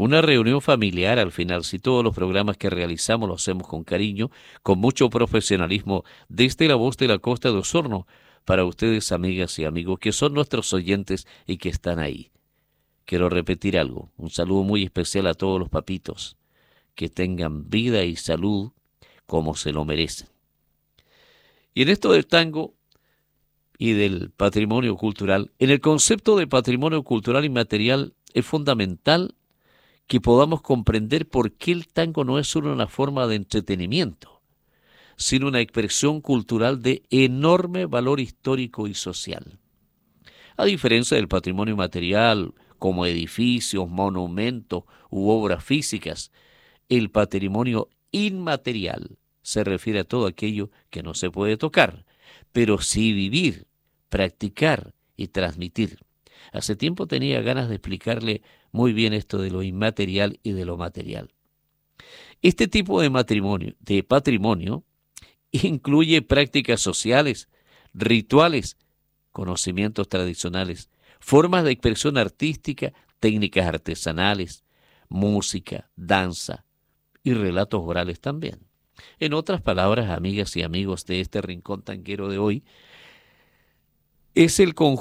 una reunión familiar al final. Si todos los programas que realizamos los hacemos con cariño, con mucho profesionalismo, desde la voz de la Costa de Osorno, para ustedes, amigas y amigos, que son nuestros oyentes y que están ahí. Quiero repetir algo, un saludo muy especial a todos los papitos, que tengan vida y salud como se lo merecen. Y en esto del tango y del patrimonio cultural, en el concepto de patrimonio cultural inmaterial es fundamental que podamos comprender por qué el tango no es solo una forma de entretenimiento, sino una expresión cultural de enorme valor histórico y social. A diferencia del patrimonio material, como edificios, monumentos u obras físicas, el patrimonio inmaterial se refiere a todo aquello que no se puede tocar, pero sí vivir, practicar y transmitir. Hace tiempo tenía ganas de explicarle muy bien esto de lo inmaterial y de lo material. Este tipo de patrimonio, incluye prácticas sociales, rituales, conocimientos tradicionales, formas de expresión artística, técnicas artesanales, música, danza y relatos orales también. En otras palabras, amigas y amigos de este rincón tanguero de hoy, es el conjunto